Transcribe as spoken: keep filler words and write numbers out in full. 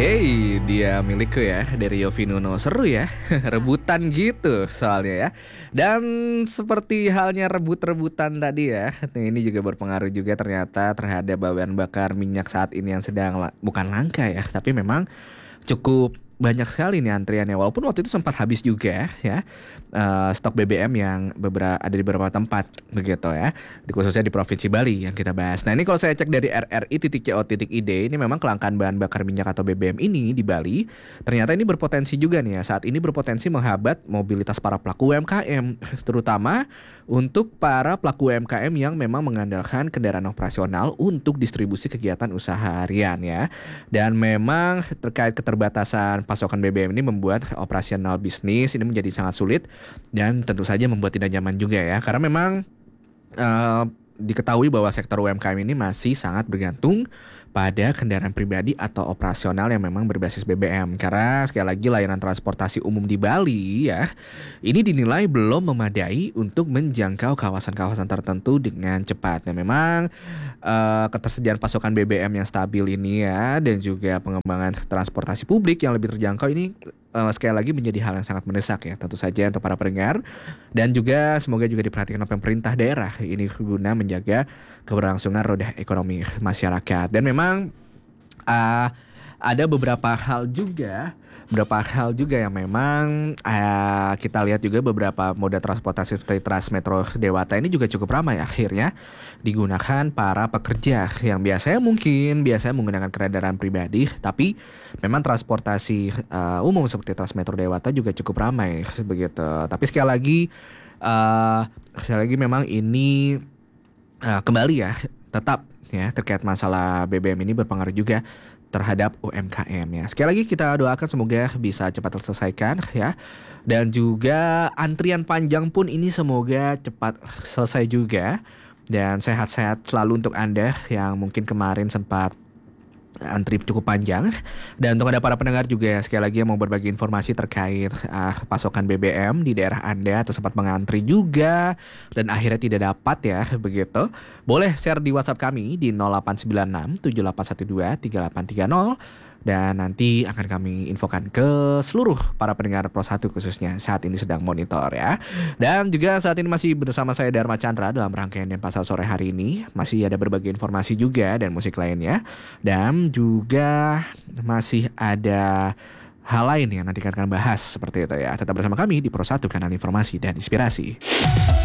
Hey, dia milikku ya, dari Yofi Nuno. Seru ya, rebutan gitu soalnya ya. Dan seperti halnya rebut-rebutan tadi ya, ini juga berpengaruh juga ternyata terhadap bahan bakar minyak saat ini yang sedang la- bukan langka ya, tapi memang cukup banyak sekali nih antriannya. Walaupun waktu itu sempat habis juga ya, eh, stok B B M yang beberapa ada di beberapa tempat begitu ya, di khususnya di Provinsi Bali yang kita bahas. Nah ini kalau saya cek dari r r i titik co titik i d, ini memang kelangkaan bahan bakar minyak atau B B M ini di Bali ternyata ini berpotensi juga nih ya, saat ini berpotensi menghambat mobilitas para pelaku U M K M, terutama untuk para pelaku U M K M yang memang mengandalkan kendaraan operasional untuk distribusi kegiatan usaha harian ya. Dan memang terkait keterbatasan pasokan B B M ini membuat operasional bisnis ini menjadi sangat sulit dan tentu saja membuat tidak nyaman juga ya. Karena memang eh, diketahui bahwa sektor U M K M ini masih sangat bergantung pada kendaraan pribadi atau operasional yang memang berbasis B B M. Karena sekali lagi layanan transportasi umum di Bali ya, ini dinilai belum memadai untuk menjangkau kawasan-kawasan tertentu dengan cepat. Nah memang eh, ketersediaan pasokan B B M yang stabil ini ya, dan juga pengembangan transportasi publik yang lebih terjangkau ini eh, sekali lagi menjadi hal yang sangat mendesak ya, tentu saja untuk para pendengar. Dan juga semoga juga diperhatikan oleh pemerintah daerah ini guna menjaga keberlangsungan roda ekonomi masyarakat. Dan memang uh, ada beberapa hal juga, beberapa hal juga yang memang uh, kita lihat juga beberapa moda transportasi seperti Transmetro Dewata ini juga cukup ramai akhirnya digunakan para pekerja yang biasanya mungkin biasanya menggunakan kendaraan pribadi, tapi memang transportasi uh, umum seperti Transmetro Dewata juga cukup ramai begitu. Tapi sekali lagi uh, sekali lagi memang ini uh, kembali ya, tetap ya terkait masalah B B M ini berpengaruh juga terhadap U M K M ya. Sekali lagi kita doakan semoga bisa cepat terselesaikan ya. Dan juga antrian panjang pun ini semoga cepat selesai juga. Dan sehat-sehat selalu untuk Anda yang mungkin kemarin sempat antri cukup panjang. Dan untuk ada para pendengar juga sekali lagi yang mau berbagi informasi terkait uh, pasokan B B M di daerah Anda atau sempat mengantri juga dan akhirnya tidak dapat ya begitu, boleh share di WhatsApp kami di nol delapan sembilan enam tujuh delapan satu dua tiga delapan tiga nol. Dan nanti akan kami infokan ke seluruh para pendengar Pro satu khususnya saat ini sedang monitor ya. Dan juga saat ini masih bersama saya Dharma Chandra dalam rangkaian Denpasar sore hari ini. Masih ada berbagai informasi juga dan musik lainnya. Dan juga masih ada hal lain yang nanti akan bahas seperti itu ya. Tetap bersama kami di Pro satu, kanal informasi dan inspirasi.